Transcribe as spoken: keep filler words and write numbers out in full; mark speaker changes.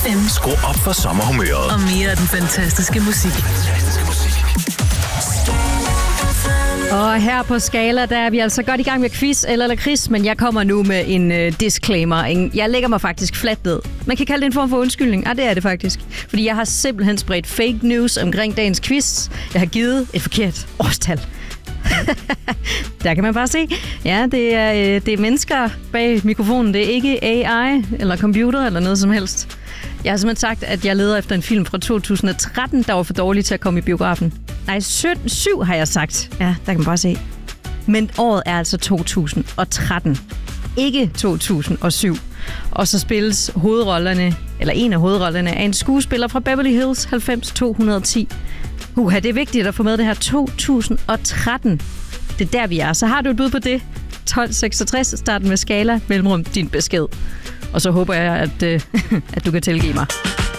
Speaker 1: F M.
Speaker 2: Skru op for sommerhumøret.
Speaker 1: Og mere af den fantastiske musik.
Speaker 3: Og her på Skala, der er vi altså godt i gang med quiz eller lakrids, men jeg kommer nu med en uh, disclaimer. En, jeg lægger mig faktisk fladt ned. Man kan kalde det en form for undskyldning. Ja, det er det faktisk. Fordi jeg har simpelthen spredt fake news omkring dagens quiz. Jeg har givet et forkert årstal. Der kan man bare se. Ja, det er, øh, det er mennesker bag mikrofonen. Det er ikke A I eller computer eller noget som helst. Jeg har simpelthen sagt, at jeg leder efter en film fra to tusind og tretten, der var for dårlig til at komme i biografen. Nej, syv har jeg sagt. Ja, der kan man bare se. Men året er altså to tusind og tretten. Ikke to tusind og syv. Og så spilles hovedrollerne, eller en af hovedrollerne, af en skuespiller fra Beverly Hills halvfems to hundrede og ti. Uha, det er vigtigt at få med det her to tusind og tretten. Det er der, vi er. Så har du et bud på det? tolv seksogtres, starten med Skala, mellemrum din besked. Og så håber jeg, at, øh, at du kan tilgive mig.